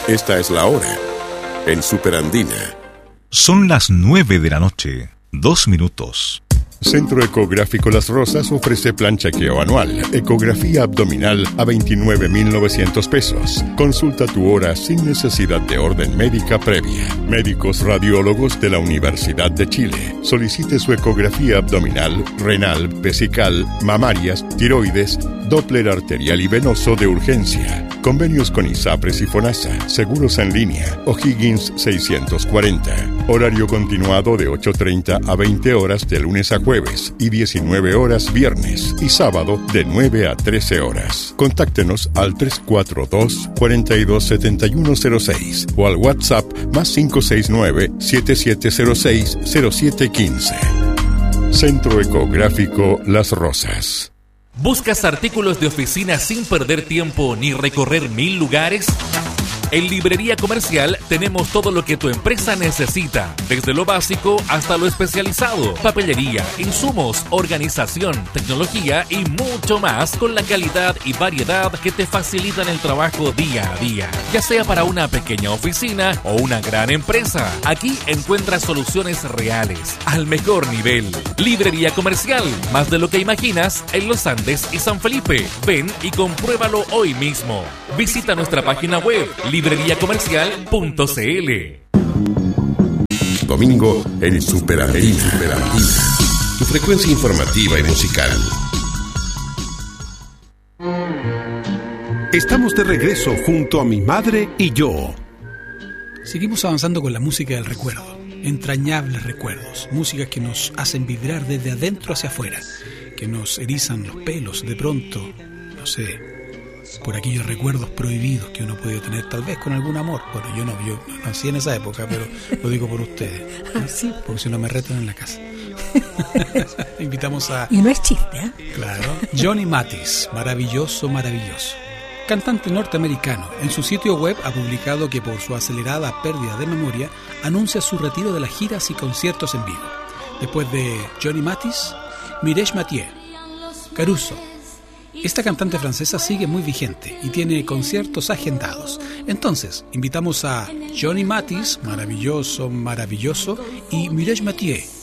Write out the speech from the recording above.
Esta es la hora en Superandina. Son las 9 de la noche, 2 minutos. Centro Ecográfico Las Rosas ofrece plan chequeo anual, ecografía abdominal a 29,900 pesos. Consulta tu hora sin necesidad de orden médica previa. Médicos radiólogos de la Universidad de Chile. Solicite su ecografía abdominal, renal, vesical, mamarias, tiroides, Doppler arterial y venoso de urgencia. Convenios con ISAPRES y FONASA. Seguros en línea. O'Higgins 640. Horario continuado de 8:30 a 20 horas de lunes a jueves y 19 horas viernes y sábado de 9 a 13 horas. Contáctenos al 342-427106 o al WhatsApp +569 7706-0715. Centro Ecográfico Las Rosas. ¿Buscas artículos de oficina sin perder tiempo ni recorrer 1000 lugares? En Librería Comercial tenemos todo lo que tu empresa necesita, desde lo básico hasta lo especializado, papelería, insumos, organización, tecnología y mucho más con la calidad y variedad que te facilitan el trabajo día a día. Ya sea para una pequeña oficina o una gran empresa, aquí encuentras soluciones reales, al mejor nivel. Librería Comercial, más de lo que imaginas en Los Andes y San Felipe. Ven y compruébalo hoy mismo. Visita nuestra página web libreriacomercial.cl. Domingo en Superandina. Tu frecuencia informativa y musical. Estamos de regreso junto a mi madre y yo. Seguimos avanzando con la música del recuerdo. Entrañables recuerdos. Músicas que nos hacen vibrar desde adentro hacia afuera. Que nos erizan los pelos de pronto. No sé, por aquellos recuerdos prohibidos que uno puede tener tal vez con algún amor. Bueno, yo no nací en esa época, pero lo digo por ustedes, ¿no? Sí. Porque si no me retan en la casa. Invitamos a... Y no es chiste, ¿eh? Claro. Johnny Mathis, maravilloso. Cantante norteamericano, en su sitio web ha publicado que por su acelerada pérdida de memoria anuncia su retiro de las giras y conciertos en vivo. Después de Johnny Mathis, Mireille Mathieu, Caruso. Esta cantante francesa sigue muy vigente y tiene conciertos agendados. Entonces, invitamos a Johnny Mathis, maravilloso, y Mireille Mathieu,